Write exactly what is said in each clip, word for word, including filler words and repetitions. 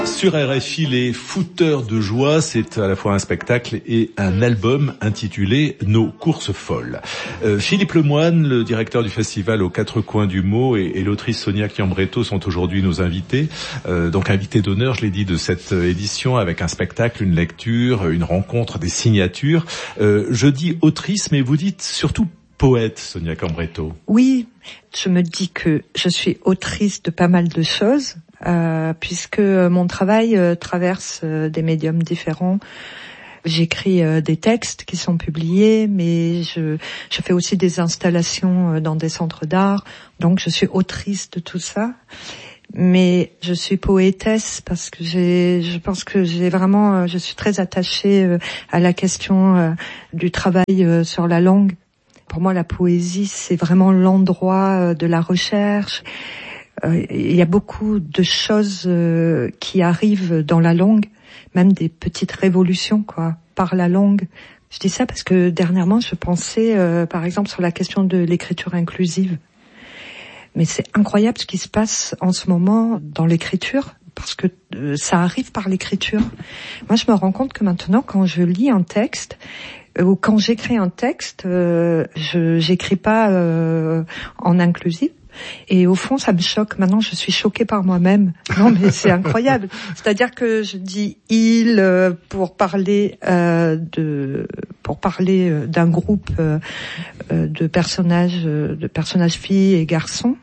Sur R F I, les footeurs de joie, c'est à la fois un spectacle et un album intitulé Nos courses folles. Euh, Philippe Lemoine, le directeur du festival aux quatre coins du mot, et, et l'autrice Sonia Chiambretto sont aujourd'hui nos invités. Euh, donc invités d'honneur, je l'ai dit, de cette édition, avec un spectacle, une lecture, une rencontre, des signatures. Euh, je dis autrice, mais vous dites surtout poète, Sonia Chiambretto. Oui, je me dis que je suis autrice de pas mal de choses. Euh, puisque mon travail euh, traverse euh, des médiums différents. J'écris euh, des textes qui sont publiés, mais je, je fais aussi des installations euh, dans des centres d'art. Donc je suis autrice de tout ça. Mais je suis poétesse parce que j'ai, je pense que j'ai vraiment, euh, je suis très attachée euh, à la question euh, du travail euh, sur la langue. Pour moi, la poésie, c'est vraiment l'endroit euh, de la recherche. Euh, il y a beaucoup de choses euh, qui arrivent dans la langue, même des petites révolutions, quoi, par la langue. Je dis ça parce que dernièrement, je pensais, euh, par exemple, sur la question de l'écriture inclusive. Mais c'est incroyable ce qui se passe en ce moment dans l'écriture, parce que euh, ça arrive par l'écriture. Moi, je me rends compte que maintenant, quand je lis un texte, euh, ou quand j'écris un texte, euh, je j'écris pas euh, en inclusif. Et au fond, ça me choque. Maintenant, je suis choquée par moi-même. Non, mais c'est incroyable. C'est-à-dire que je dis il euh, pour parler euh, de, pour parler euh, d'un groupe euh, euh, de personnages, euh, de personnages filles et garçons.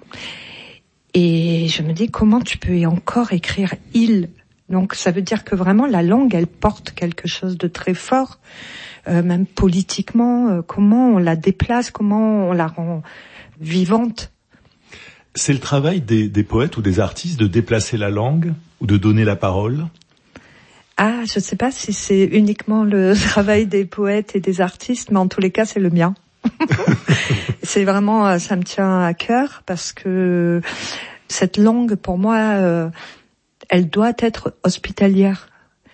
Et je me dis comment tu peux encore écrire il. Donc, ça veut dire que vraiment la langue, elle porte quelque chose de très fort, euh, même politiquement. Euh, comment on la déplace, comment on la rend vivante. C'est le travail des, des poètes ou des artistes de déplacer la langue ou de donner la parole? Ah, je ne sais pas si c'est uniquement le travail des poètes et des artistes, mais en tous les cas, c'est le mien. C'est vraiment, ça me tient à cœur parce que cette langue, pour moi, euh, elle doit être hospitalière.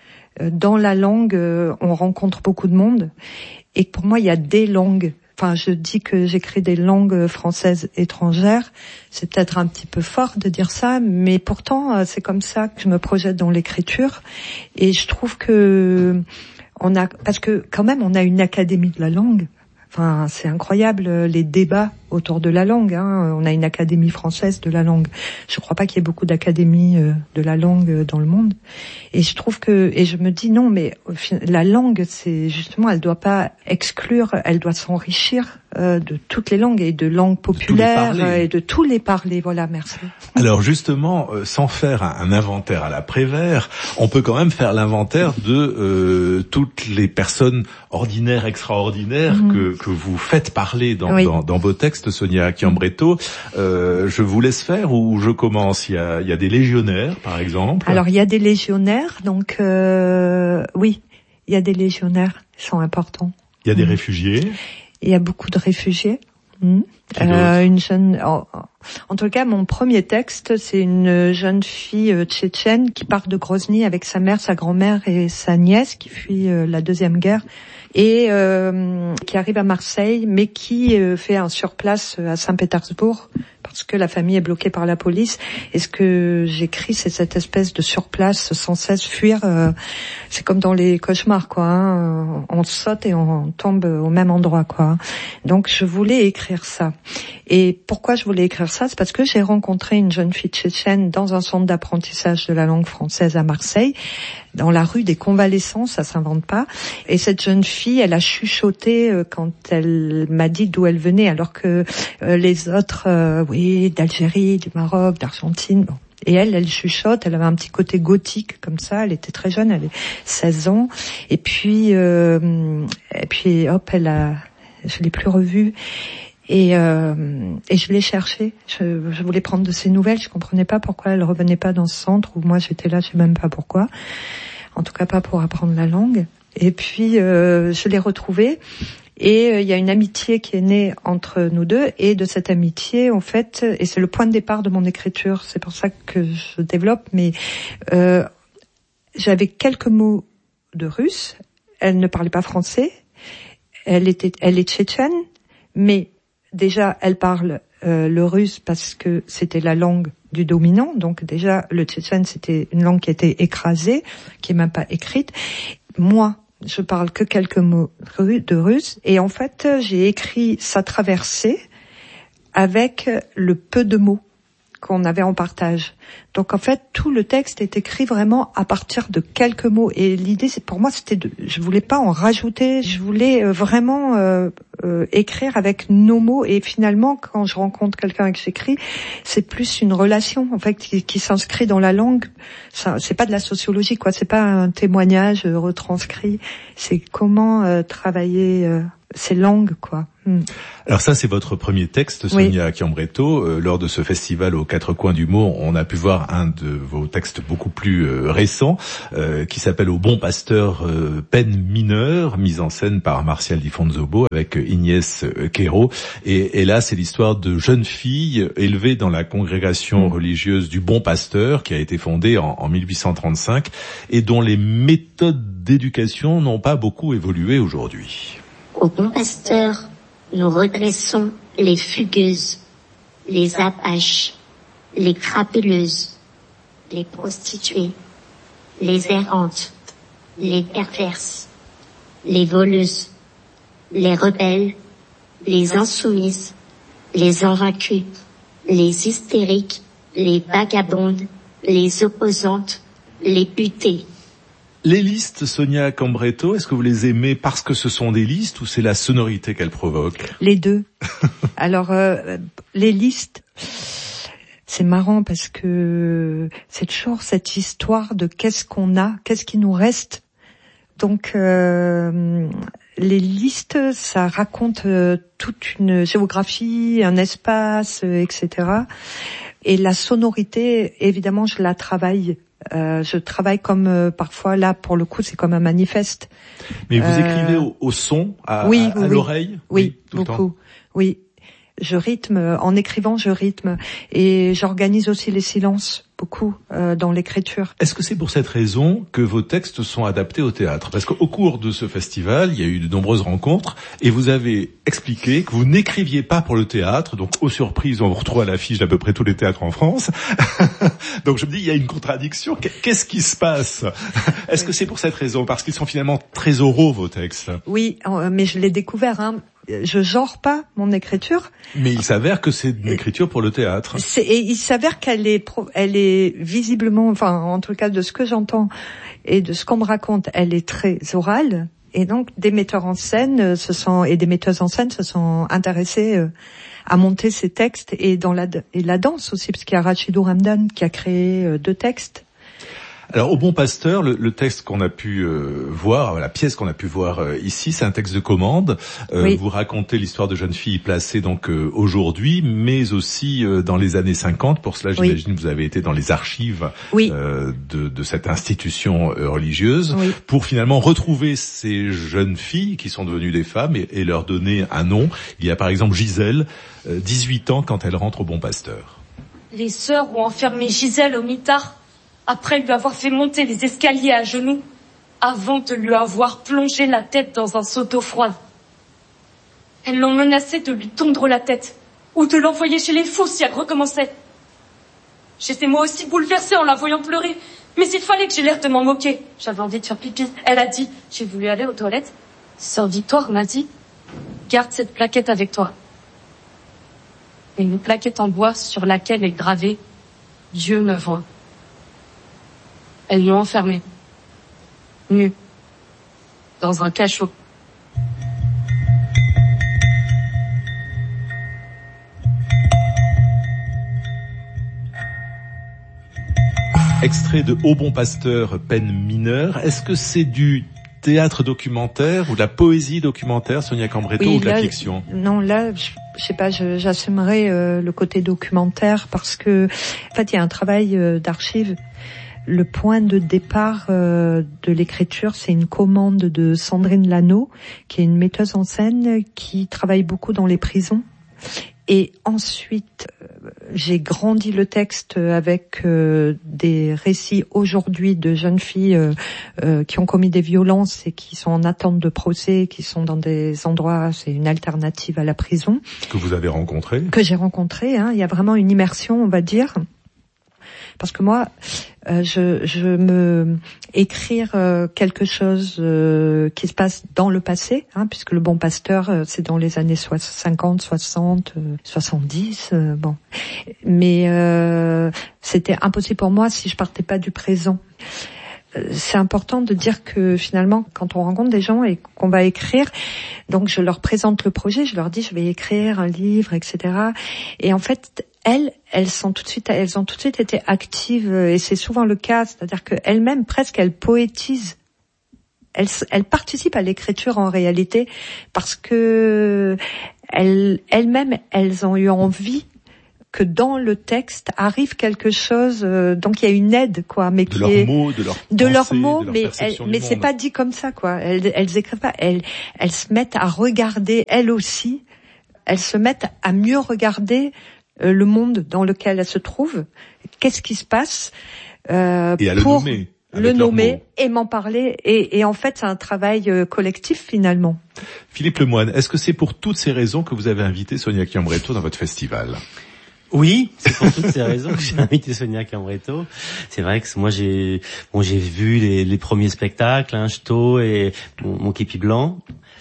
Dans la langue, on rencontre beaucoup de monde et pour moi, il y a des langues. Enfin, je dis que j'écris des langues françaises étrangères. C'est peut-être un petit peu fort de dire ça, mais pourtant, c'est comme ça que je me projette dans l'écriture. Et je trouve que on a, parce que quand même, on a une académie de la langue. Enfin, c'est incroyable les débats autour de la langue. Hein. On a une académie française de la langue. Je ne crois pas qu'il y ait beaucoup d'académies de la langue dans le monde. Et je trouve que, et je me dis non, mais la langue, c'est justement, elle doit pas exclure, elle doit s'enrichir euh, de toutes les langues et de langues populaires et de tous les parler. Voilà, merci. Alors justement, euh, sans faire un, un inventaire à la Prévert, on peut quand même faire l'inventaire de euh, toutes les personnes ordinaires, extraordinaires mmh. que que vous faites parler dans, oui. dans, dans vos textes, Sonia Chiambretto. Euh, je vous laisse faire ou je commence? Il y a, il y a des légionnaires, par exemple. Alors, il y a des légionnaires, donc euh, oui, il y a des légionnaires, ils sont importants. Il y a des mmh. réfugiés. Il y a beaucoup de réfugiés. Mmh. Euh, une jeune, en, en tout cas, mon premier texte, c'est une jeune fille euh, tchétchène qui part de Grozny avec sa mère, sa grand-mère et sa nièce qui fuit euh, la deuxième guerre et euh, qui arrive à Marseille, mais qui euh, fait un surplace à Saint-Pétersbourg parce que la famille est bloquée par la police. Et ce que j'écris, c'est cette espèce de surplace sans cesse fuir. Euh, c'est comme dans les cauchemars, quoi. Hein. On saute et on tombe au même endroit, quoi. Donc je voulais écrire ça. Et pourquoi je voulais écrire ça? C'est parce que j'ai rencontré une jeune fille tchétchène dans un centre d'apprentissage de la langue française à Marseille, dans la rue des Convalescents, ça s'invente pas. Et cette jeune fille, elle a chuchoté euh, quand elle m'a dit d'où elle venait, alors que euh, les autres, euh, oui, d'Algérie, du Maroc, d'Argentine, bon. Et elle, elle chuchote, elle avait un petit côté gothique comme ça, elle était très jeune, elle avait seize ans. Et puis, euh, et puis hop, elle a, je l'ai plus revue. Et, euh, et je l'ai cherchée. Je, je voulais prendre de ses nouvelles. Je comprenais pas pourquoi elle revenait pas dans ce centre où moi j'étais là. Je sais même pas pourquoi. En tout cas pas pour apprendre la langue. Et puis euh, je l'ai retrouvée. Et il euh, y a une amitié qui est née entre nous deux. Et de cette amitié, en fait, et c'est le point de départ de mon écriture. C'est pour ça que je développe. Mais euh, j'avais quelques mots de russe. Elle ne parlait pas français. Elle était, elle est tchétchène, mais déjà, elle parle euh, le russe parce que c'était la langue du dominant. Donc déjà, le tchétchène, c'était une langue qui était écrasée, qui est même pas écrite. Moi, je parle que quelques mots de russe. Et en fait, j'ai écrit sa traversée avec le peu de mots qu'on avait en partage. Donc en fait, tout le texte est écrit vraiment à partir de quelques mots. Et l'idée, c'est pour moi, c'était de, je voulais pas en rajouter. Je voulais vraiment euh, euh, écrire avec nos mots. Et finalement, quand je rencontre quelqu'un et que j'écris, c'est plus une relation en fait qui, qui s'inscrit dans la langue. Ça, c'est pas de la sociologie, quoi. C'est pas un témoignage euh, retranscrit. C'est comment euh, travailler euh, ces langues, quoi. Hmm. Alors ça, c'est votre premier texte, Sonia oui. Chiambretto. Euh, lors de ce festival aux quatre coins du mot, on a pu voir un de vos textes beaucoup plus euh, récents, euh, qui s'appelle Au bon pasteur, euh, peine mineure, mise en scène par Martial Di Fonzobo avec Ignès Quero. Et, et là, c'est l'histoire de jeunes filles élevées dans la congrégation mmh. religieuse du Bon Pasteur, qui a été fondée en, en mille huit cent trente-cinq, et dont les méthodes d'éducation n'ont pas beaucoup évolué aujourd'hui. Au Bon Pasteur, nous redressons les fugueuses, les apaches, les crapuleuses, les prostituées, les errantes, les perverses, les voleuses, les rebelles, les insoumises, les invaincus, les hystériques, les vagabondes, les opposantes, les butées. Les listes, Sonia Chiambretto, est-ce que vous les aimez parce que ce sont des listes ou c'est la sonorité qu'elles provoquent? Les deux. Alors, euh, les listes, c'est marrant parce que c'est toujours cette histoire de qu'est-ce qu'on a, qu'est-ce qui nous reste. Donc, euh, les listes, ça raconte euh, toute une géographie, un espace, euh, et cetera. Et la sonorité, évidemment, je la travaille. Euh, je travaille comme euh, parfois là pour le coup c'est comme un manifeste. Mais vous euh, écrivez au, au son, à, oui, à, à oui, l'oreille, oui, oui tout beaucoup, le temps. Oui. Je rythme en écrivant, je rythme et j'organise aussi les silences beaucoup euh, dans l'écriture. Est-ce que c'est pour cette raison que vos textes sont adaptés au théâtre? Parce qu'au cours de ce festival, il y a eu de nombreuses rencontres et vous avez expliqué que vous n'écriviez pas pour le théâtre. Donc, aux surprises, on vous retrouve à l'affiche d'à peu près tous les théâtres en France. Donc, je me dis, il y a une contradiction. Qu'est-ce qui se passe? Est-ce que c'est pour cette raison? Parce qu'ils sont finalement très oraux, vos textes. Oui, mais je l'ai découvert, hein. Je genre pas mon écriture. Mais il s'avère que c'est une écriture pour le théâtre. C'est, et il s'avère qu'elle est, elle est visiblement, enfin, en tout cas de ce que j'entends et de ce qu'on me raconte, elle est très orale. Et donc, des metteurs en scène se sont, et des metteuses en scène se sont intéressés à monter ces textes et dans la, et la danse aussi, parce qu'il y a Rachidou Ramdan qui a créé deux textes. Alors, Au Bon Pasteur, le, le texte qu'on a pu euh, voir, la pièce qu'on a pu voir euh, ici, c'est un texte de commande. Euh, oui. Vous racontez l'histoire de jeunes filles placées donc euh, aujourd'hui, mais aussi euh, dans les années cinquante. Pour cela, j'imagine oui. que vous avez été dans les archives oui. euh, de, de cette institution euh, religieuse, oui. pour finalement retrouver ces jeunes filles qui sont devenues des femmes et, et leur donner un nom. Il y a par exemple Gisèle, euh, dix-huit ans, quand elle rentre au Bon Pasteur. Les sœurs ont enfermé Gisèle au mitard, après lui avoir fait monter les escaliers à genoux, avant de lui avoir plongé la tête dans un seau d'eau froide. Elles l'ont menacé de lui tondre la tête, ou de l'envoyer chez les fous si elle recommençait. J'étais moi aussi bouleversée en la voyant pleurer, mais il fallait que j'ai l'air de m'en moquer. J'avais envie de faire pipi. Elle a dit, j'ai voulu aller aux toilettes. Sœur Victoire m'a dit, garde cette plaquette avec toi. Et une plaquette en bois sur laquelle est gravé, Dieu me voit. Elles l'ont enfermée, nue, dans un cachot. Extrait de Au Bon Pasteur, peine mineure. Est-ce que c'est du théâtre documentaire ou de la poésie documentaire, Sonia Chiambretto, oui, ou de là, la fiction? Non, là, je, je sais pas, je, j'assumerai euh, le côté documentaire parce que, en fait, il y a un travail euh, d'archives. Le point de départ euh, de l'écriture, c'est une commande de Sandrine Lano, qui est une metteuse en scène qui travaille beaucoup dans les prisons. Et ensuite, euh, j'ai grandi le texte avec euh, des récits aujourd'hui de jeunes filles euh, euh, qui ont commis des violences et qui sont en attente de procès, qui sont dans des endroits, c'est une alternative à la prison. Que vous avez rencontré ? Que j'ai rencontré, hein. Il y a vraiment une immersion, on va dire. Parce que moi, euh, je, je me écrire euh, quelque chose euh, qui se passe dans le passé, hein, puisque Le Bon Pasteur, euh, c'est dans les années cinquante, soixante, euh, soixante-dix, euh, bon. Mais euh, c'était impossible pour moi si je partais pas du présent. C'est important de dire que finalement, quand on rencontre des gens et qu'on va écrire, donc je leur présente le projet, je leur dis je vais écrire un livre, et cetera. Et en fait, elles, elles sont tout de suite, elles ont tout de suite été actives, et c'est souvent le cas, c'est-à-dire qu'elles-mêmes presque elles poétisent. Elles, elles participent à l'écriture en réalité parce que elles, elles-mêmes, elles ont eu envie que dans le texte arrive quelque chose, euh, donc il y a une aide, quoi, mais de qui leurs est mots, de leurs de leurs pensées, mots, de leur mais perception elles, du mais c'est monde. pas dit comme ça, quoi. Elles, elles écrivent pas, elles, elles se mettent à regarder, elles aussi, elles se mettent à mieux regarder euh, le monde dans lequel elles se trouvent. Qu'est-ce qui se passe euh, et à le pour nommer, le nommer et m'en parler. Et, et en fait, c'est un travail euh, collectif finalement. Philippe Lemoine, est-ce que c'est pour toutes ces raisons que vous avez invité Sonia Chiambretto dans votre festival? Oui, c'est pour toutes ces raisons que j'ai invité Sonia Chiambretto. C'est vrai que moi j'ai bon j'ai vu les, les premiers spectacles, hein, Ch'to et mon, mon képi blanc.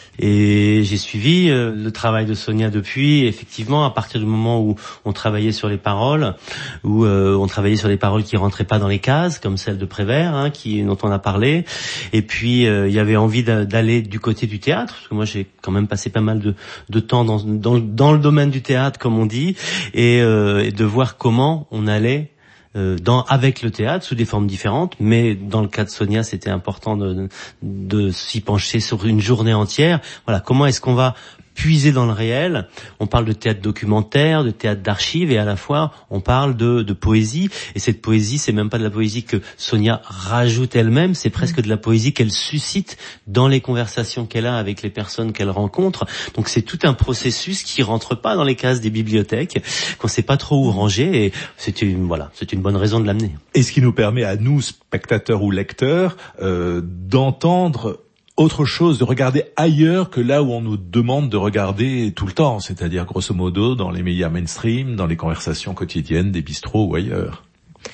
Et j'ai suivi euh, le travail de Sonia depuis, effectivement, à partir du moment où on travaillait sur les paroles, où euh, on travaillait sur les paroles qui rentraient pas dans les cases, comme celle de Prévert, hein, qui dont on a parlé. Et puis euh, il y avait envie d'aller du côté du théâtre, parce que moi j'ai quand même passé pas mal de, de temps dans, dans, dans le domaine du théâtre, comme on dit, et, euh, et de voir comment on allait dans, avec le théâtre, sous des formes différentes, mais dans le cas de Sonia, c'était important de, de s'y pencher sur une journée entière. Voilà, comment est-ce qu'on va puiser dans le réel? On parle de théâtre documentaire, de théâtre d'archives, et à la fois, on parle de, de poésie. Et cette poésie, c'est même pas de la poésie que Sonia rajoute elle-même, c'est presque de la poésie qu'elle suscite dans les conversations qu'elle a avec les personnes qu'elle rencontre. Donc c'est tout un processus qui rentre pas dans les cases des bibliothèques, qu'on sait pas trop où ranger, et c'est une, voilà, c'est une bonne raison de l'amener. Et ce qui nous permet à nous, spectateurs ou lecteurs, euh, d'entendre autre chose, de regarder ailleurs que là où on nous demande de regarder tout le temps, c'est-à-dire grosso modo dans les médias mainstream, dans les conversations quotidiennes des bistrots ou ailleurs.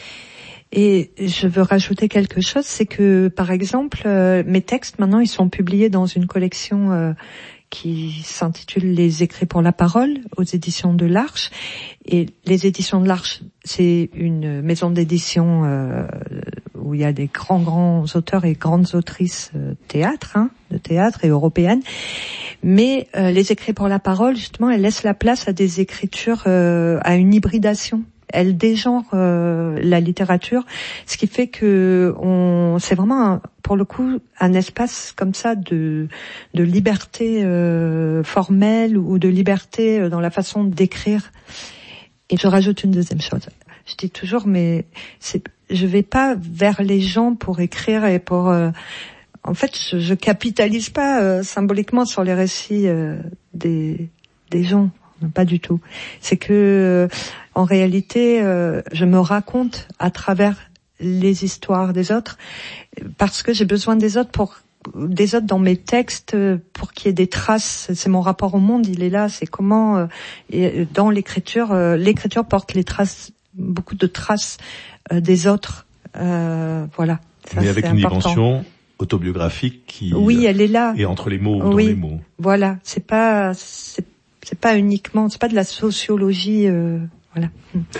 Et je veux rajouter quelque chose, c'est que par exemple, euh, mes textes maintenant ils sont publiés dans une collection euh, qui s'intitule Les Écrits pour la parole aux éditions de l'Arche. Et les éditions de l'Arche, c'est une maison d'édition euh, où il y a des grands grands auteurs et grandes autrices euh, théâtre, hein, de théâtre et européennes. Mais euh, les Écrits pour la parole, justement, elles laissent la place à des écritures, euh, à une hybridation. Elle dégenre euh, la littérature, ce qui fait que on, c'est vraiment un, pour le coup un espace comme ça de de liberté euh, formelle ou de liberté dans la façon d'écrire. Et je rajoute une deuxième chose. Je dis toujours, mais c'est, je vais pas vers les gens pour écrire et pour. Euh, en fait, je, je capitalise pas euh, symboliquement sur les récits euh, des des gens. Pas du tout. C'est que, euh, en réalité, euh, je me raconte à travers les histoires des autres, parce que j'ai besoin des autres pour des autres dans mes textes pour qu'il y ait des traces. C'est mon rapport au monde, il est là. C'est comment euh, et dans l'écriture, euh, l'écriture porte les traces, beaucoup de traces euh, des autres. Euh, voilà. Ça, mais avec une important. dimension autobiographique qui. Oui, elle est là. Et entre les mots ou dans oui, les mots. Voilà. C'est pas. C'est C'est pas uniquement, c'est pas de la sociologie, euh, voilà.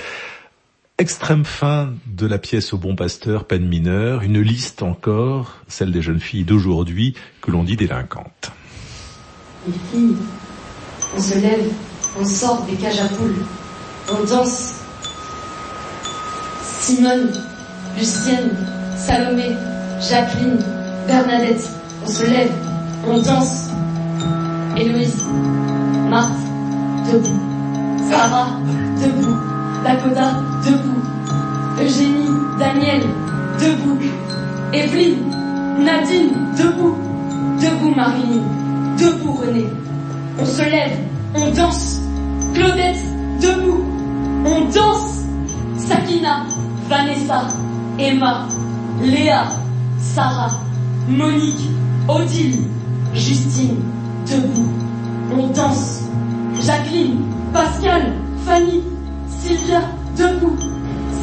Extrême fin de la pièce Au Bon Pasteur, peine mineure, une liste encore, celle des jeunes filles d'aujourd'hui que l'on dit délinquantes. Les filles, on se lève, on sort des cages à poules, on danse. Simone, Lucienne, Salomé, Jacqueline, Bernadette, on se lève, on danse. Héloïse, Marthe, debout. Sarah, debout. Dakota, debout. Eugénie, Daniel, debout. Evelyne, Nadine, debout. Debout Marie, debout René. On se lève, on danse. Claudette, debout. On danse. Sakina, Vanessa, Emma, Léa, Sarah, Monique, Odile, Justine, debout. On danse. Jacqueline, Pascal, Fanny, Sylvia, debout.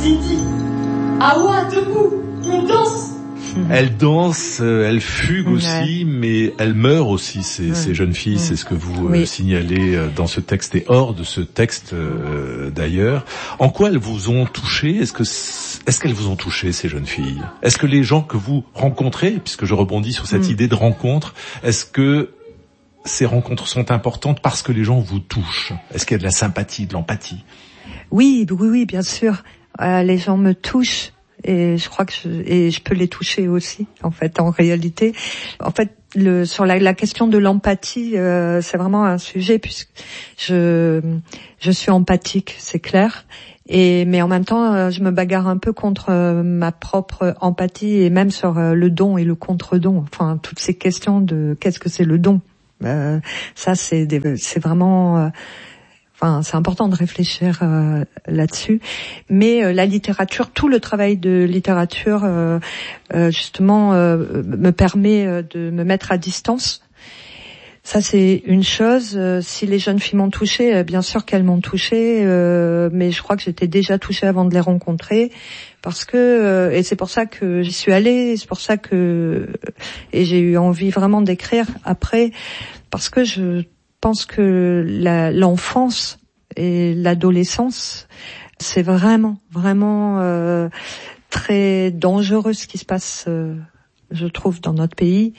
Cindy. Awa, debout, on danse. Elle danse, elle fugue aussi, ouais. mais elle meurt aussi, ces, ouais. ces jeunes filles. Ouais. C'est ce que vous oui. euh, signalez dans ce texte et hors de ce texte euh, d'ailleurs. En quoi elles vous ont touché ? Est-ce que est-ce qu'elles vous ont touché, ces jeunes filles ? Est-ce que les gens que vous rencontrez, puisque je rebondis sur cette mm. idée de rencontre, est-ce que ces rencontres sont importantes parce que les gens vous touchent ? Est-ce qu'il y a de la sympathie, de l'empathie ? Oui, oui, oui, bien sûr. Euh, les gens me touchent. Et je crois que je, et je peux les toucher aussi, en fait, en réalité. En fait, le, sur la, la question de l'empathie, euh, c'est vraiment un sujet puisque je, je suis empathique, c'est clair. Et mais en même temps, je me bagarre un peu contre ma propre empathie et même sur le don et le contre-don. Enfin, toutes ces questions de qu'est-ce que c'est le don. Euh, ça, c'est, des, c'est vraiment. Euh, Enfin, c'est important de réfléchir euh, là-dessus, mais euh, la littérature, tout le travail de littérature, euh, euh, justement, euh, me permet euh, de me mettre à distance. Ça, c'est une chose. Euh, si les jeunes filles m'ont touchée, euh, bien sûr qu'elles m'ont touchée, euh, mais je crois que j'étais déjà touchée avant de les rencontrer, parce que euh, et c'est pour ça que j'y suis allée, c'est pour ça que et j'ai eu envie vraiment d'écrire après, parce que je Je pense que la, l'enfance et l'adolescence, c'est vraiment, vraiment euh, très dangereux ce qui se passe, euh, je trouve, dans notre pays.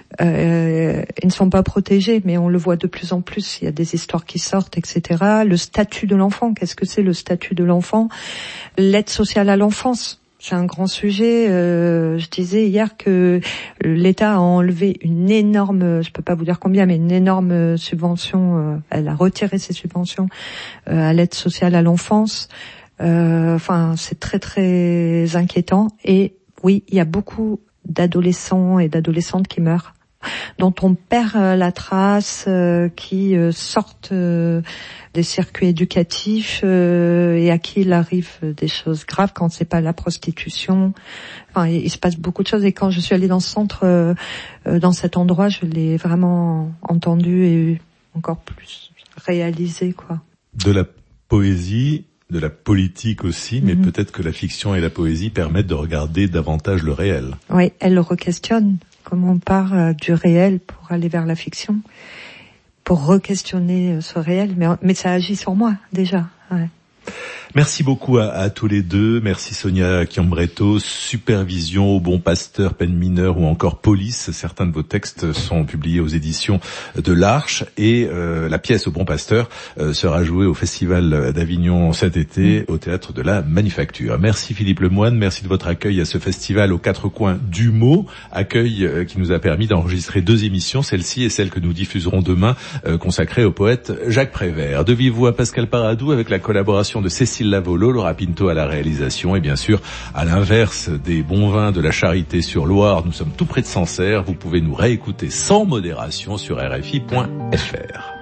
Euh, ils ne sont pas protégés, mais on le voit de plus en plus. Il y a des histoires qui sortent, et cetera. Le statut de l'enfant, qu'est-ce que c'est le statut de l'enfant ? L'aide sociale à l'enfance. C'est un grand sujet. Euh, je disais hier que l'État a enlevé une énorme, je peux pas vous dire combien, mais une énorme subvention. Euh, elle a retiré ses subventions euh, à l'aide sociale à l'enfance. Euh, enfin, c'est très très inquiétant. Et oui, il y a beaucoup d'adolescents et d'adolescentes qui meurent, dont on perd euh, la trace, euh, qui euh, sortent euh, des circuits éducatifs euh, et à qui il arrive des choses graves quand c'est pas la prostitution. Enfin, il, il se passe beaucoup de choses. Et quand je suis allée dans ce centre, euh, euh, dans cet endroit, je l'ai vraiment entendu et encore plus réalisé, quoi. De la poésie, de la politique aussi, mais mm-hmm. peut-être que la fiction et la poésie permettent de regarder davantage le réel. Oui, elle le re-questionne. Comme on part euh, du réel pour aller vers la fiction, pour re-questionner euh, ce réel, mais, mais ça agit sur moi déjà. Ouais. Merci beaucoup à, à tous les deux. Merci Sonia Chiambretto. Supervision au Bon Pasteur, peine mineure ou encore police. Certains de vos textes sont publiés aux éditions de l'Arche et euh, la pièce au Bon Pasteur euh, sera jouée au Festival d'Avignon cet été au Théâtre de la Manufacture. Merci Philippe Lemoine. Merci de votre accueil à ce festival aux quatre coins du mot. Accueil euh, qui nous a permis d'enregistrer deux émissions, celle-ci et celle que nous diffuserons demain, euh, consacrée au poète Jacques Prévert. De vive voix Pascal Paradou avec la collaboration de Cécile Lavolo, Laura Pinto à la réalisation et bien sûr, à l'inverse des bons vins de la Charité-sur-Loire, nous sommes tout près de Sancerre. Vous pouvez nous réécouter sans modération sur R F I point F R.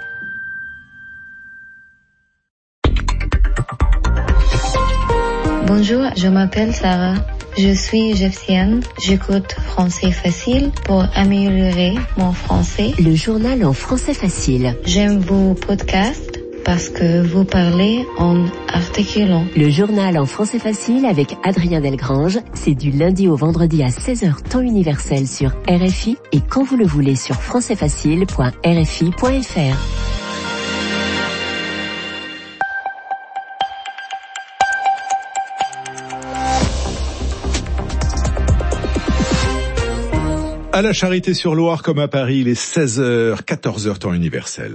Bonjour, je m'appelle Sarah. Je suis égyptienne. J'écoute français facile pour améliorer mon français. Le journal en français facile. J'aime vos podcasts parce que vous parlez en articulant. Le journal en français facile avec Adrien Delgrange, c'est du lundi au vendredi à seize heures temps universel sur R F I et quand vous le voulez sur français facile point R F I point F R. À la Charité-sur-Loire comme à Paris, il est seize heures, quatorze heures temps universel.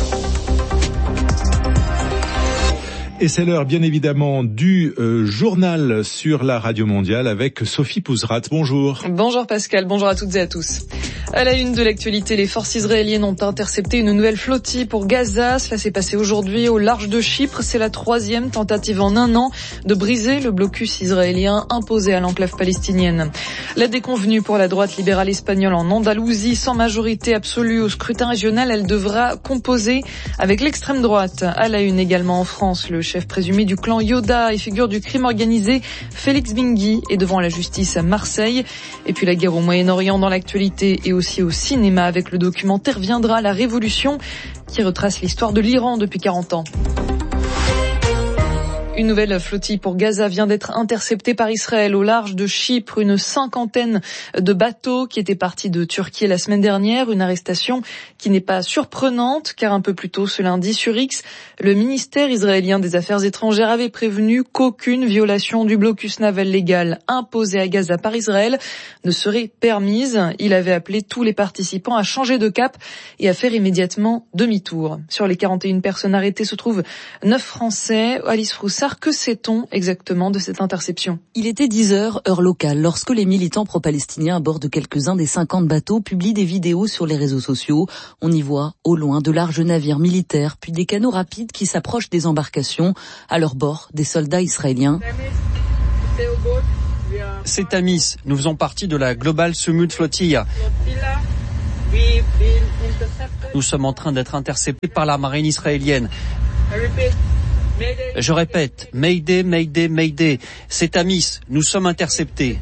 Et c'est l'heure, bien évidemment, du euh, journal sur la radio mondiale avec Sophie Pouzrat. Bonjour. Bonjour Pascal, bonjour à toutes et à tous. À la une de l'actualité, les forces israéliennes ont intercepté une nouvelle flottille pour Gaza. Cela s'est passé aujourd'hui au large de Chypre. C'est la troisième tentative en un an de briser le blocus israélien imposé à l'enclave palestinienne. La déconvenue pour la droite libérale espagnole en Andalousie, sans majorité absolue au scrutin régional, elle devra composer avec l'extrême droite. À la une également en France, le chef présumé du clan Yoda et figure du crime organisé, Félix Bingui, est devant la justice à Marseille. Et puis la guerre au Moyen-Orient dans l'actualité et aussi au cinéma avec le documentaire Viendra la Révolution qui retrace l'histoire de l'Iran depuis quarante ans. Une nouvelle flottille pour Gaza vient d'être interceptée par Israël au large de Chypre. Une cinquantaine de bateaux qui étaient partis de Turquie la semaine dernière. Une arrestation qui n'est pas surprenante car un peu plus tôt ce lundi sur X, le ministère israélien des Affaires étrangères avait prévenu qu'aucune violation du blocus naval légal imposé à Gaza par Israël ne serait permise. Il avait appelé tous les participants à changer de cap et à faire immédiatement demi-tour. Sur les quarante et une personnes arrêtées se trouvent neuf Français. Alice Froussard, que sait-on exactement de cette interception ? Il était dix heures, heure locale, lorsque les militants pro-palestiniens à bord de quelques-uns des cinquante bateaux publient des vidéos sur les réseaux sociaux. On y voit, au loin, de larges navires militaires, puis des canots rapides qui s'approchent des embarcations. À leur bord, des soldats israéliens. C'est Tamis, nous faisons partie de la Global Summit Flotilla. Nous sommes en train d'être interceptés par la marine israélienne. Je répète, Mayday, Mayday, Mayday. C'est Tamis, nous sommes interceptés.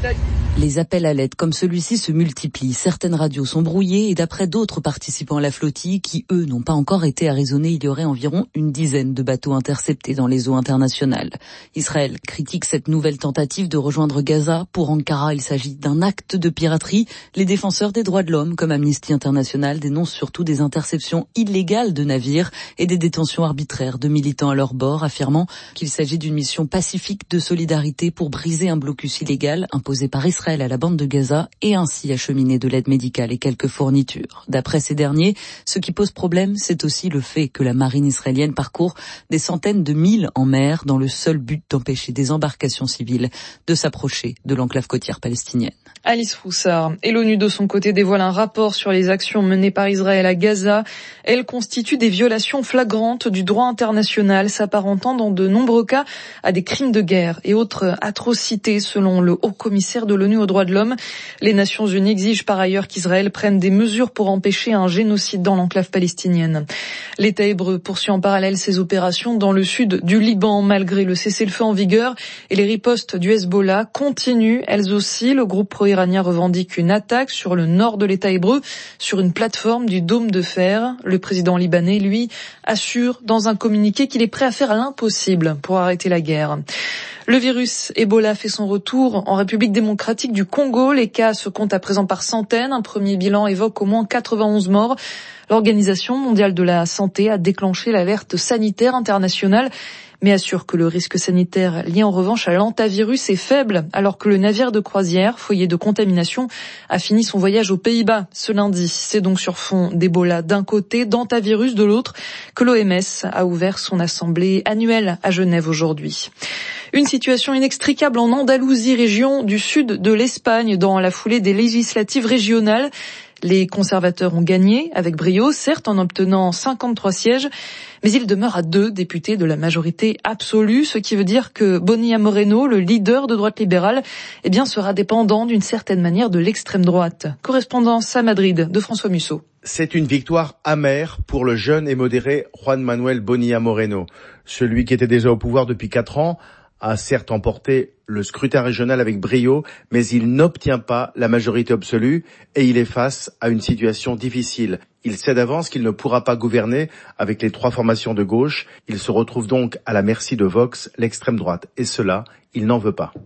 Les appels à l'aide comme celui-ci se multiplient. Certaines radios sont brouillées et d'après d'autres participants à la flottille qui, eux, n'ont pas encore été arraisonnés, il y aurait environ une dizaine de bateaux interceptés dans les eaux internationales. Israël critique cette nouvelle tentative de rejoindre Gaza. Pour Ankara, il s'agit d'un acte de piraterie. Les défenseurs des droits de l'homme, comme Amnesty International, dénoncent surtout des interceptions illégales de navires et des détentions arbitraires de militants à leur bord, affirmant qu'il s'agit d'une mission pacifique de solidarité pour briser un blocus illégal imposé par Israël à la bande de Gaza et ainsi acheminer de l'aide médicale et quelques fournitures. D'après ces derniers, ce qui pose problème, c'est aussi le fait que la marine israélienne parcourt des centaines de milles en mer dans le seul but d'empêcher des embarcations civiles de s'approcher de l'enclave côtière palestinienne. Alice Froussard. Et l'ONU de son côté dévoile un rapport sur les actions menées par Israël à Gaza. Elles constituent des violations flagrantes du droit international, s'apparentant dans de nombreux cas à des crimes de guerre et autres atrocités selon le haut-commissaire de l'ONU aux droits de l'homme. Les Nations Unies exigent par ailleurs qu'Israël prenne des mesures pour empêcher un génocide dans l'enclave palestinienne. L'État hébreu poursuit en parallèle ses opérations dans le sud du Liban malgré le cessez-le-feu en vigueur et les ripostes du Hezbollah continuent elles aussi. Le groupe pro-iranien revendique une attaque sur le nord de l'État hébreu sur une plateforme du Dôme de Fer. Le président libanais, lui, assure dans un communiqué qu'il est prêt à faire l'impossible pour arrêter la guerre. Le virus Ebola fait son retour en République démocratique du Congo. Les cas se comptent à présent par centaines. Un premier bilan évoque au moins quatre-vingt-onze morts. L'Organisation mondiale de la santé a déclenché l'alerte sanitaire internationale, mais assure que le risque sanitaire lié en revanche à l'hantavirus est faible, alors que le navire de croisière, foyer de contamination, a fini son voyage aux Pays-Bas ce lundi. C'est donc sur fond d'Ebola d'un côté, d'hantavirus de l'autre, que l'O M S a ouvert son assemblée annuelle à Genève aujourd'hui. Une situation inextricable en Andalousie, région du sud de l'Espagne, dans la foulée des législatives régionales. Les conservateurs ont gagné avec brio, certes en obtenant cinquante-trois sièges, mais ils demeurent à deux députés de la majorité absolue, ce qui veut dire que Bonilla Moreno, le leader de droite libérale, eh bien, sera dépendant d'une certaine manière de l'extrême droite. Correspondance à Madrid de François Musso. C'est une victoire amère pour le jeune et modéré Juan Manuel Bonilla Moreno. Celui qui était déjà au pouvoir depuis quatre ans a certes emporté le scrutin régional avec brio, mais il n'obtient pas la majorité absolue et il est face à une situation difficile. Il sait d'avance qu'il ne pourra pas gouverner avec les trois formations de gauche. Il se retrouve donc à la merci de Vox, l'extrême droite. Et cela, il n'en veut pas.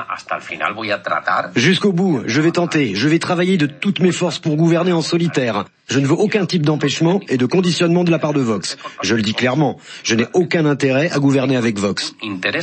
Jusqu'au bout, je vais tenter, je vais travailler de toutes mes forces pour gouverner en solitaire. Je ne veux aucun type d'empêchement et de conditionnement de la part de Vox. Je le dis clairement, je n'ai aucun intérêt à gouverner avec Vox.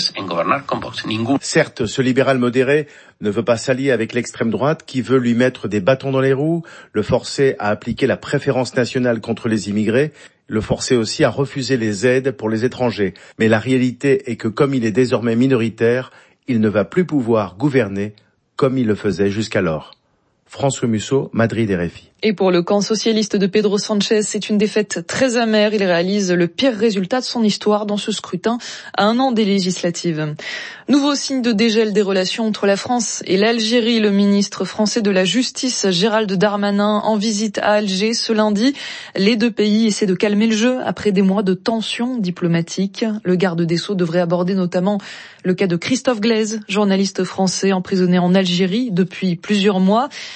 Certes, ce libéral modéré ne veut pas s'allier avec l'extrême droite qui veut lui mettre des bâtons dans les roues, le forcer à appliquer la préférence nationale contre les immigrés, le forcer aussi à refuser les aides pour les étrangers. Mais la réalité est que comme il est désormais minoritaire, il ne va plus pouvoir gouverner comme il le faisait jusqu'alors. François Musso, Madrid, R F I. Et pour le camp socialiste de Pedro Sanchez, c'est une défaite très amère. Il réalise le pire résultat de son histoire dans ce scrutin à un an des législatives. Nouveau signe de dégel des relations entre la France et l'Algérie. Le ministre français de la Justice, Gérald Darmanin, en visite à Alger ce lundi. Les deux pays essaient de calmer le jeu après des mois de tensions diplomatiques. Le garde des Sceaux devrait aborder notamment le cas de Christophe Glaise, journaliste français emprisonné en Algérie depuis plusieurs mois.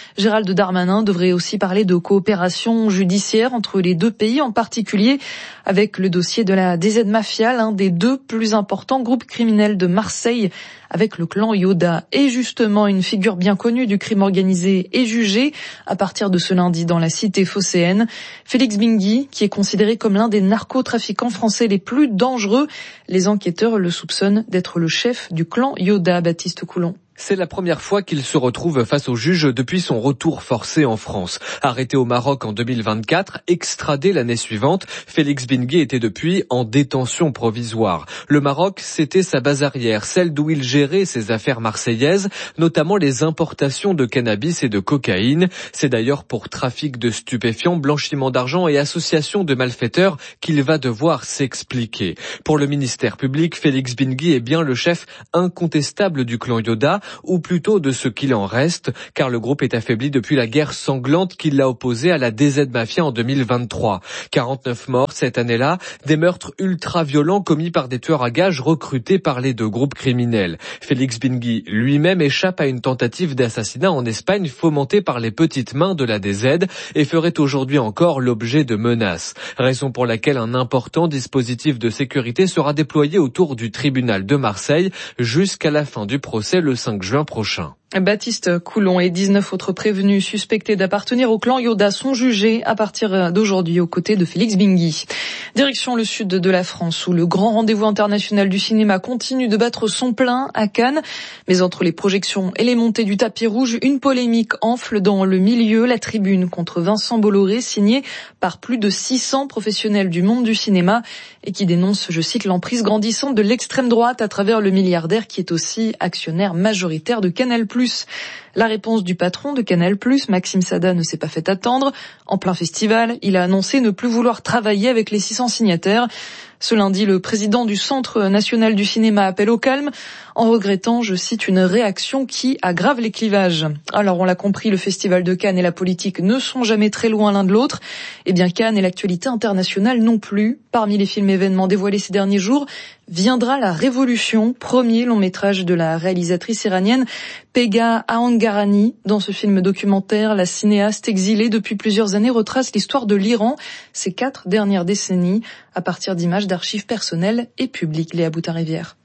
Gérald Darmanin devrait aussi parler de coopération judiciaire entre les deux pays, en particulier avec le dossier de la D Z Mafia, l'un des deux plus importants groupes criminels de Marseille, avec le clan Yoda. Et justement, une figure bien connue du crime organisé est jugée à partir de ce lundi dans la cité phocéenne. Félix Bingui, qui est considéré comme l'un des narcotrafiquants français les plus dangereux. Les enquêteurs le soupçonnent d'être le chef du clan Yoda, Baptiste Coulon. C'est la première fois qu'il se retrouve face au juge depuis son retour forcé en France. Arrêté au Maroc en deux mille vingt-quatre, extradé l'année suivante, Félix Bingui était depuis en détention provisoire. Le Maroc, c'était sa base arrière, celle d'où il gérait ses affaires marseillaises, notamment les importations de cannabis et de cocaïne. C'est d'ailleurs pour trafic de stupéfiants, blanchiment d'argent et association de malfaiteurs qu'il va devoir s'expliquer. Pour le ministère public, Félix Bingui est bien le chef incontestable du clan Yoda, ou plutôt de ce qu'il en reste, car le groupe est affaibli depuis la guerre sanglante qui l'a opposé à la D Z Mafia en deux mille vingt-trois. quarante-neuf morts cette année-là, des meurtres ultra-violents commis par des tueurs à gages recrutés par les deux groupes criminels. Félix Bingui lui-même échappe à une tentative d'assassinat en Espagne fomentée par les petites mains de la D Z et ferait aujourd'hui encore l'objet de menaces. Raison pour laquelle un important dispositif de sécurité sera déployé autour du tribunal de Marseille jusqu'à la fin du procès le cinq juin prochain. Baptiste Coulon et dix-neuf autres prévenus suspectés d'appartenir au clan Yoda sont jugés à partir d'aujourd'hui aux côtés de Félix Bingui. Direction le sud de la France où le grand rendez-vous international du cinéma continue de battre son plein à Cannes. Mais entre les projections et les montées du tapis rouge, une polémique enfle dans le milieu. La tribune contre Vincent Bolloré, signée par plus de six cents professionnels du monde du cinéma et qui dénonce, je cite, l'emprise grandissante de l'extrême droite à travers le milliardaire qui est aussi actionnaire majoritaire de Canal plus. La réponse du patron de Canal plus, Maxime Sada, ne s'est pas fait attendre. En plein festival, il a annoncé ne plus vouloir travailler avec les six cents signataires. Ce lundi, le président du Centre national du cinéma appelle au calme en regrettant, je cite, une réaction qui aggrave les clivages. Alors, on l'a compris, le festival de Cannes et la politique ne sont jamais très loin l'un de l'autre. Eh bien, Cannes et l'actualité internationale non plus. Parmi les films événements dévoilés ces derniers jours, viendra La Révolution, premier long métrage de la réalisatrice iranienne Pegah Ahangarani. Dans ce film documentaire, la cinéaste exilée depuis plusieurs années retrace l'histoire de l'Iran, ces quatre dernières décennies, à partir d'images d'archives personnelles et publiques. Léa Boutin-Rivière.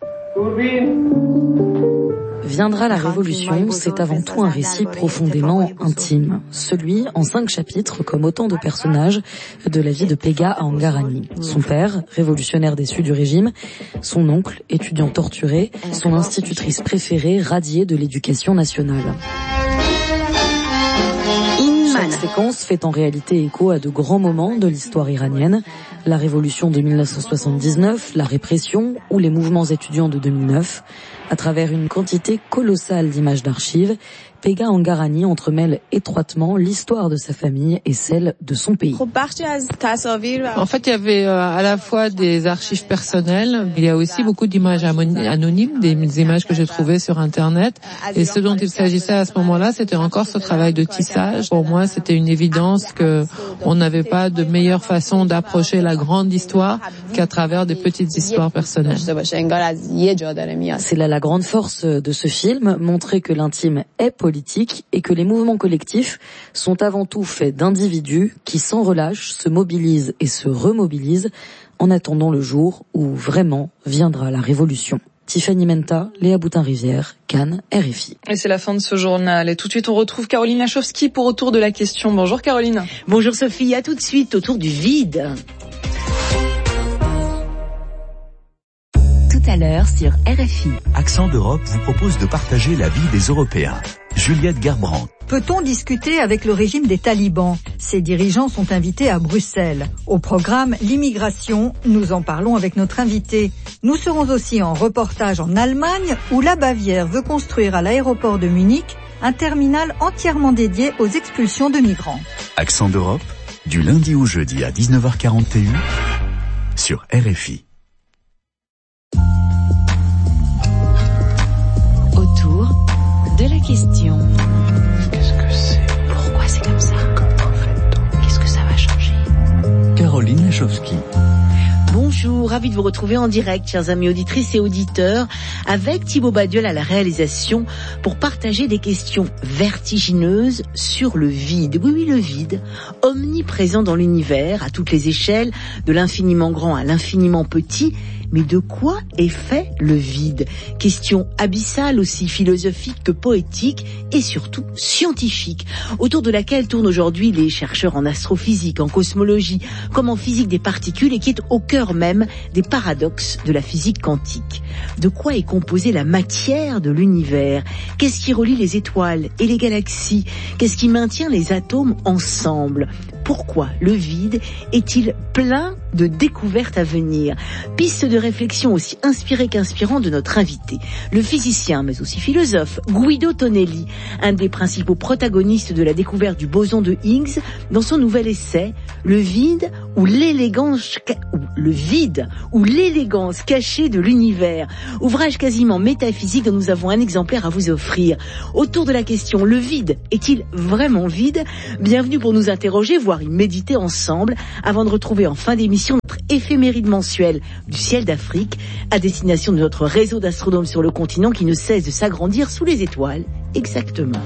Viendra la Révolution, c'est avant tout un récit profondément intime. Celui, en cinq chapitres, comme autant de personnages, de la vie de Pegah Ahangarani. Son père, révolutionnaire déçu du régime, son oncle, étudiant torturé, son institutrice préférée, radiée de l'éducation nationale. Chaque séquence fait en réalité écho à de grands moments de l'histoire iranienne. La révolution de mille neuf cent soixante-dix-neuf, la répression ou les mouvements étudiants de deux mille neuf. À travers une quantité colossale d'images d'archives, Pegah Ahangarani entremêle étroitement l'histoire de sa famille et celle de son pays. En fait, il y avait à la fois des archives personnelles, il y a aussi beaucoup d'images anonymes, des images que j'ai trouvées sur Internet. Et ce dont il s'agissait à ce moment-là, c'était encore ce travail de tissage. Pour moi, c'était une évidence que on n'avait pas de meilleure façon d'approcher la grande histoire qu'à travers des petites histoires personnelles. C'est là la grande force de ce film, montrer que l'intime est politique et que les mouvements collectifs sont avant tout faits d'individus qui sans relâche se mobilisent et se remobilisent en attendant le jour où vraiment viendra la révolution. Tiffany Menta, Léa Boutin-Rivière, Cannes, R F I. Et c'est la fin de ce journal. Et tout de suite, on retrouve Caroline Lachowski pour Autour de la question. Bonjour Caroline. Bonjour Sophie, à tout de suite autour du vide. Tout à l'heure sur R F I. Accent d'Europe vous propose de partager la vie des Européens. Juliette Gerbrandt. Peut-on discuter avec le régime des talibans ? Ces dirigeants sont invités à Bruxelles. Au programme L'immigration, nous en parlons avec notre invité. Nous serons aussi en reportage en Allemagne où la Bavière veut construire à l'aéroport de Munich un terminal entièrement dédié aux expulsions de migrants. Accent d'Europe, du lundi au jeudi à dix-neuf heures quarante et un sur R F I. Autour de la question. Qu'est-ce que c'est ? Pourquoi c'est comme ça ? Comment fait-on ? Qu'est-ce que ça va changer ? Caroline Lachowski. Bonjour. ravi de vous retrouver en direct, chers amis auditrices et auditeurs, avec Thibaut Badiol à la réalisation pour partager des questions vertigineuses sur le vide. Oui, oui, le vide, omniprésent dans l'univers, à toutes les échelles, de l'infiniment grand à l'infiniment petit. Mais de quoi est fait le vide? Question abyssale, aussi philosophique que poétique et surtout scientifique, autour de laquelle tournent aujourd'hui les chercheurs en astrophysique, en cosmologie, comme en physique des particules, et qui est au cœur même des paradoxes de la physique quantique. De quoi est composée la matière de l'univers? Qu'est-ce qui relie les étoiles et les galaxies? Qu'est-ce qui maintient les atomes ensemble? Pourquoi le vide est-il plein de découvertes à venir? Piste de réflexion aussi inspirée qu'inspirante de notre invité, le physicien mais aussi philosophe Guido Tonelli, un des principaux protagonistes de la découverte du boson de Higgs dans son nouvel essai Le vide ou l'élégance ou le vide ou l'élégance cachée de l'univers, ouvrage quasiment métaphysique dont nous avons un exemplaire à vous offrir. Autour de la question le vide est-il vraiment vide? Bienvenue pour nous interroger, voire y méditer ensemble, avant de retrouver en fin d'émission notre éphéméride mensuelle du ciel d'Afrique, à destination de notre réseau d'astronomes sur le continent qui ne cesse de s'agrandir sous les étoiles. Exactement.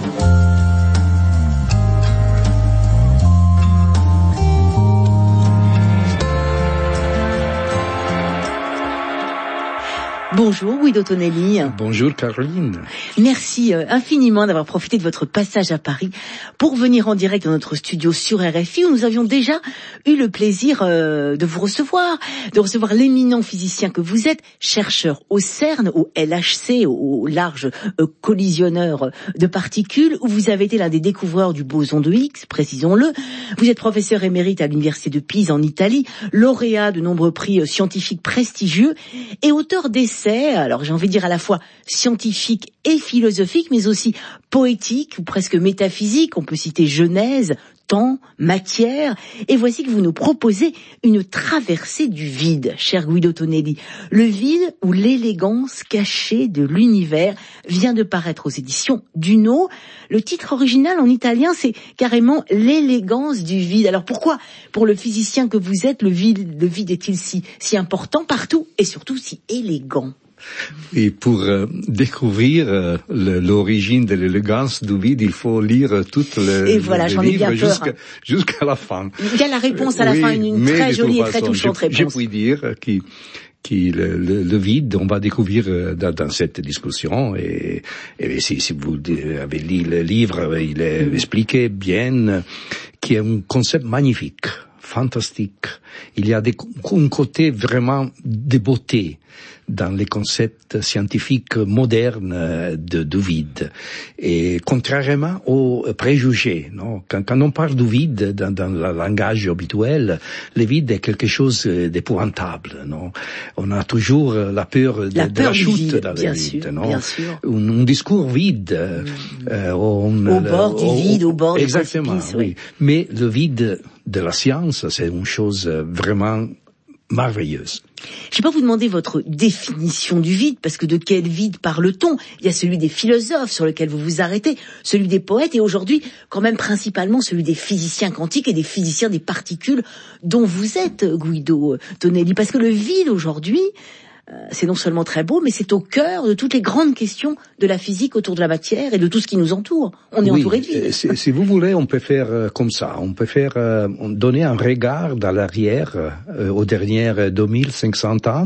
Bonjour Guido Tonelli. Bonjour Caroline. Merci euh, infiniment d'avoir profité de votre passage à Paris pour venir en direct dans notre studio sur R F I où nous avions déjà eu le plaisir euh, de vous recevoir, de recevoir l'éminent physicien que vous êtes, chercheur au CERN, au L H C, au, au large euh, collisionneur de particules, où vous avez été l'un des découvreurs du boson de Higgs, précisons-le. Vous êtes professeur émérite à l'université de Pise en Italie, lauréat de nombreux prix euh, scientifiques prestigieux et auteur d'essais, alors j'ai envie de dire à la fois scientifique et philosophique, mais aussi poétique ou presque métaphysique. On peut citer Genèse, temps, matière. Et voici que vous nous proposez une traversée du vide, cher Guido Tonelli. Le vide ou l'élégance cachée de l'univers vient de paraître aux éditions Duno. Le titre original en italien, c'est carrément l'élégance du vide. Alors pourquoi, pour le physicien que vous êtes, le vide, le vide est-il si, si important partout et surtout si élégant? Et pour euh, découvrir euh, le, l'origine de l'élégance du vide, il faut lire toutes les, et voilà, les j'en ai bien livres peur. jusqu'à, jusqu'à la fin. Il y a la réponse à la oui, fin, une, une très jolie et très façon, touchante je, réponse. Je puis dire que, que le, le, le vide, on va découvrir dans, dans cette discussion, et, et si, si vous avez lu le livre, il est mmh. expliqué bien, qu'il y a un concept magnifique, fantastique. Il y a des, un côté vraiment de beauté dans les concepts scientifiques modernes de, de vide. Et contrairement aux préjugés, non? Quand, quand on parle du vide dans, dans le langage habituel, le vide est quelque chose d'épouvantable, non? On a toujours la peur de la, de peur la chute vide, dans le vide, sûr, non? Bien sûr. Un, un discours vide. Mmh. Euh, on, au bord du vide, au, au bord exactement, du précipice, oui. oui. Mais le vide de la science, c'est une chose vraiment merveilleuse. Je ne vais pas vous demander votre définition du vide, parce que de quel vide parle-t-on? Il y a celui des philosophes sur lequel vous vous arrêtez, celui des poètes, et aujourd'hui, quand même principalement celui des physiciens quantiques et des physiciens des particules, dont vous êtes, Guido Tonelli. Parce que le vide aujourd'hui, euh, c'est non seulement très beau, mais c'est au cœur de toutes les grandes questions de la physique autour de la matière et de tout ce qui nous entoure. On est oui, entouré de vide. Si, si vous voulez, on peut faire euh, comme ça. On peut faire euh, donner un regard à l'arrière euh, aux dernières deux mille cinq cents ans.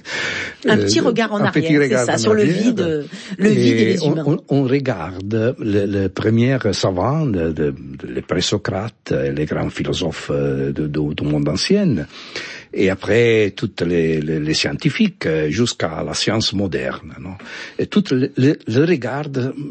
Un petit regard en arrière, c'est ça, sur le vide, le vide et les humains. On, on, on regarde le, le premier savant, de, de, de, les présocrates, les grands philosophes de, de, du monde ancien. Et après, toutes les, les, les scientifiques, jusqu'à la science moderne, non? Et tout le, le, le regard,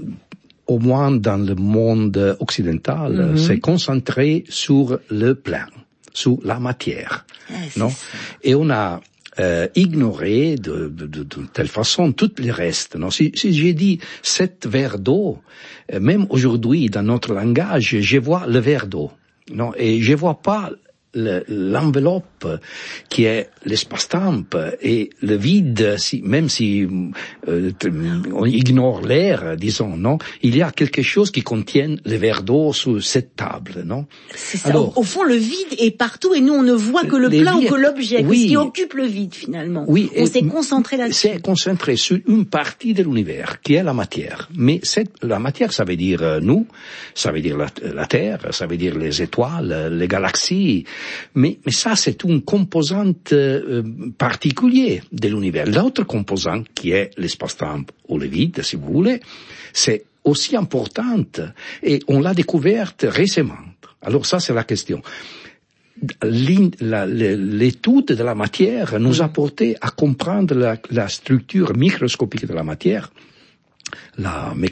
au moins dans le monde occidental, mm-hmm. s'est concentré sur le plan, sur la matière, ah, non? Et on a euh, ignoré de, de, de, de telle façon tout le reste, non? Si, si j'ai dit sept verres d'eau, même aujourd'hui, dans notre langage, je vois le verre d'eau, non? Et je vois pas le, l'enveloppe qui est l'espace-temps et le vide, si, même si euh, on ignore l'air, disons, non, il y a quelque chose qui contient le verre d'eau sur cette table, non? C'est ça. Alors, au, au fond, le vide est partout et nous, on ne voit que le plat ou que l'objet, oui, ce qui occupe le vide, finalement. Oui, on s'est concentré là-dessus. C'est concentré sur une partie de l'univers, qui est la matière. Mais cette, la matière, ça veut dire euh, nous, ça veut dire la, la Terre, ça veut dire les étoiles, les galaxies. Mais, mais ça, c'est une composante euh, particulière de l'univers. L'autre composante, qui est l'espace-temps ou le vide, si vous voulez, c'est aussi importante et on l'a découverte récemment. Alors ça, c'est la question. La, l'étude de la matière nous a porté à comprendre la, la structure microscopique de la matière, la,